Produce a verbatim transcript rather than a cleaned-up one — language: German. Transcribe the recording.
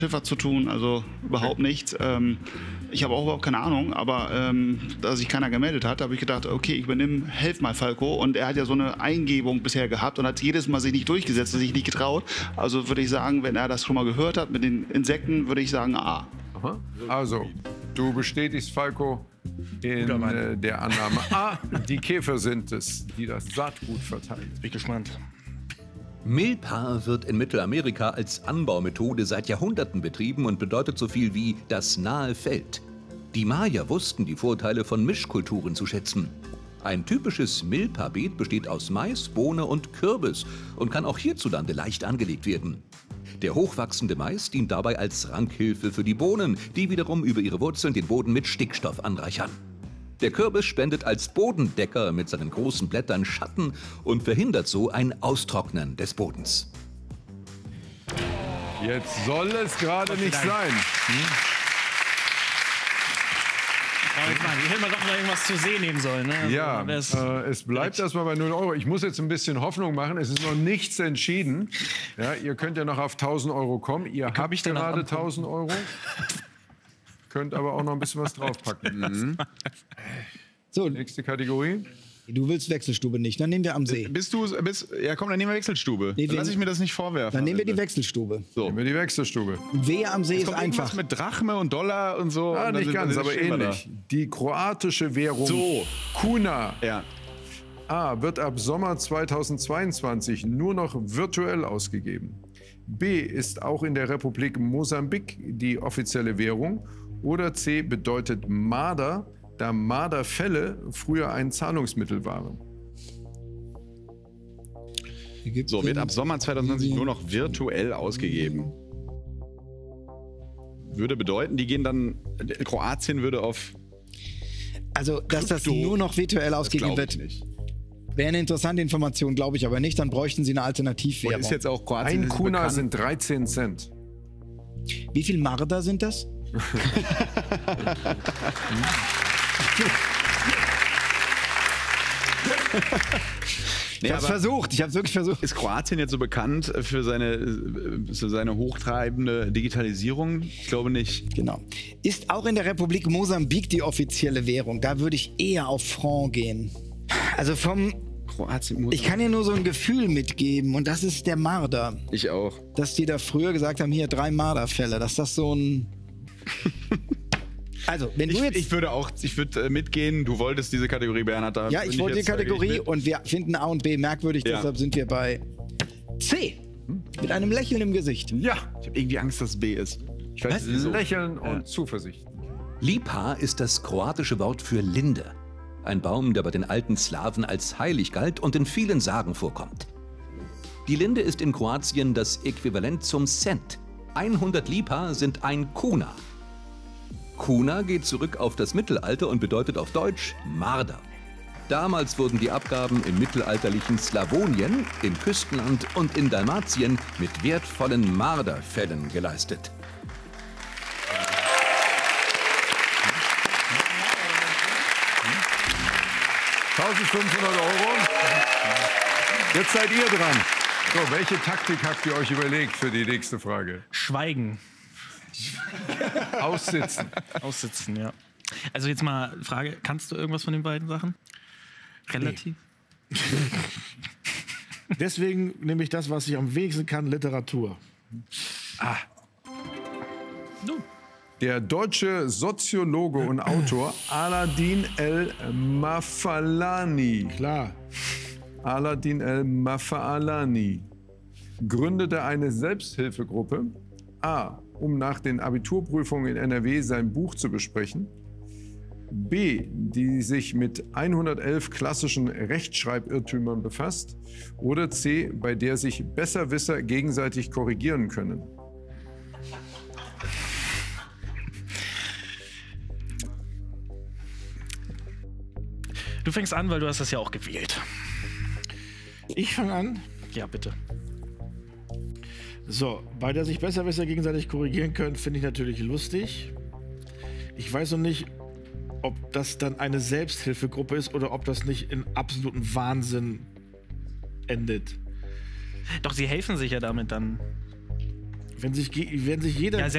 Schiffer zu tun, also überhaupt nichts. Ähm, ich habe auch überhaupt keine Ahnung, aber ähm, da sich keiner gemeldet hat, habe ich gedacht, okay, ich übernehme, helf mal Falco. Und er hat ja so eine Eingebung bisher gehabt und hat jedes Mal sich nicht durchgesetzt, sich nicht getraut. Also würde ich sagen, wenn er das schon mal gehört hat mit den Insekten, würde ich sagen, A. Aha. Also, du bestätigst Falco in äh, der Annahme A. Die Käfer sind es, die das Saatgut verteilen. Bin ich gespannt. Milpa wird in Mittelamerika als Anbaumethode seit Jahrhunderten betrieben und bedeutet so viel wie das nahe Feld. Die Maya wussten die Vorteile von Mischkulturen zu schätzen. Ein typisches Milpa-Beet besteht aus Mais, Bohne und Kürbis und kann auch hierzulande leicht angelegt werden. Der hochwachsende Mais dient dabei als Rankhilfe für die Bohnen, die wiederum über ihre Wurzeln den Boden mit Stickstoff anreichern. Der Kürbis spendet als Bodendecker mit seinen großen Blättern Schatten und verhindert so ein Austrocknen des Bodens. Jetzt soll es gerade nicht sein. Hm? Ich hätte mal doch noch irgendwas zu sehen nehmen sollen. Ne? Also, ja, äh, es bleibt erstmal bei null Euro. Ich muss jetzt ein bisschen Hoffnung machen. Es ist noch nichts entschieden. Ja, ihr könnt ja noch auf tausend Euro kommen. Ihr habt ich gerade tausend Euro. Könnt aber auch noch ein bisschen was draufpacken. Mhm. So, nächste Kategorie. Du willst Wechselstube nicht, dann nehmen wir am See. Bist du, bist, ja komm, dann nehmen wir Wechselstube. Nee, dann lass ich mir das nicht vorwerfen. Dann nehmen wir die Wechselstube. So. Nehmen wir die Wechselstube. Wehe am See es ist kommt einfach. mit Drachme und Dollar und so. Ah, und nicht ganz, aber ähnlich. Die kroatische Währung so. Kuna. Ja. A. Wird ab Sommer zweitausendzweiundzwanzig nur noch virtuell ausgegeben. B. Ist auch in der Republik Mosambik die offizielle Währung. Oder C. Bedeutet Marder, da Marderfelle früher ein Zahlungsmittel waren. So, wird ab Sommer zweitausendzwanzig nur noch virtuell ausgegeben. Würde bedeuten, die gehen dann, Kroatien würde auf Also, dass das nur noch virtuell ausgegeben wird, wäre eine interessante Information, glaube ich aber nicht. Dann bräuchten sie eine Alternativwährung. Und ist jetzt auch Kroatien Ein Kuna sind dreizehn Cent. Wie viel Marder sind das? Ich nee, hab's versucht, ich hab's wirklich versucht. Ist Kroatien jetzt so bekannt für seine, für seine hochtreibende Digitalisierung? Ich glaube nicht. Genau. Ist auch in der Republik Mosambik die offizielle Währung? Da würde ich eher auf Franc gehen. Also vom... Kroatien, ich kann dir nur so ein Gefühl mitgeben und das ist der Marder. Ich auch. Dass die da früher gesagt haben, hier drei Marderfälle, dass das so ein... Also, wenn du ich, jetzt... Ich würde auch, ich würde äh, mitgehen, du wolltest diese Kategorie, Bernhard. Da ja, ich wollte die Kategorie und wir finden A und B merkwürdig, ja. Deshalb sind wir bei C. Mit einem Lächeln im Gesicht. Ja, ich habe irgendwie Angst, dass es B ist. Ich weiß nicht, Lächeln und ja. Zuversicht. Lipa ist das kroatische Wort für Linde. Ein Baum, der bei den alten Slawen als heilig galt und in vielen Sagen vorkommt. Die Linde ist in Kroatien das Äquivalent zum Cent. hundert Lipa sind ein Kuna. Kuna geht zurück auf das Mittelalter und bedeutet auf Deutsch Marder. Damals wurden die Abgaben im mittelalterlichen Slawonien, im Küstenland und in Dalmatien mit wertvollen Marderfellen geleistet. eintausendfünfhundert Euro. Jetzt seid ihr dran. So, welche Taktik habt ihr euch überlegt für die nächste Frage? Schweigen. Aussitzen. Aussitzen, ja. Also jetzt mal Frage, kannst du irgendwas von den beiden Sachen? Relativ? Nee. Deswegen nehme ich das, was ich am wenigsten kann, Literatur. Ah. Der deutsche Soziologe und Autor Aladdin El-Mafalani. Klar. Aladdin El-Mafalani gründete eine Selbsthilfegruppe. A. Um nach den Abiturprüfungen in N R W sein Buch zu besprechen. B. Die sich mit hundertelf klassischen Rechtschreibirrtümern befasst. Oder C. Bei der sich Besserwisser gegenseitig korrigieren können. Du fängst an, weil du hast das ja auch gewählt. Ich fange an? Ja, bitte. So, bei der sich Besserwisser gegenseitig korrigieren können, finde ich natürlich lustig. Ich weiß noch nicht, ob das dann eine Selbsthilfegruppe ist oder ob das nicht in absoluten Wahnsinn endet. Doch, sie helfen sich ja damit dann. Wenn sich, wenn sich jeder... Ja,